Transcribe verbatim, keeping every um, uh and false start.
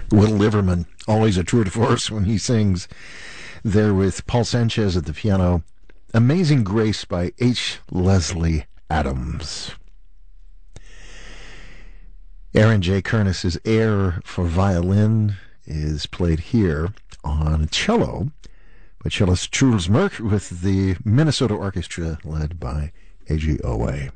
Will Liverman, always a tour de force when he sings. There with Paul Sanchez at the piano. Amazing Grace by H. Leslie Adams. Aaron J. Kernis's Air for Violin is played here on cello by cellist Truls Merk with the Minnesota Orchestra led by A G Owe.